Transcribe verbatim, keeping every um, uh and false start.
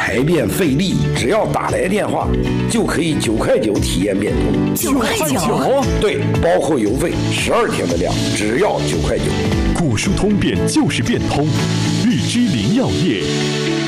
排便费力，只要打来电话就可以九块九体验变通。 九块九？ 对，包括邮费，十二天的量只要九块九。 古树通便就是变通，日之林药业。